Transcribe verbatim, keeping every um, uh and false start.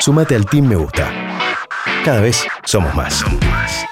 Sumate al Team Me Gusta. Cada vez somos más. Somos más.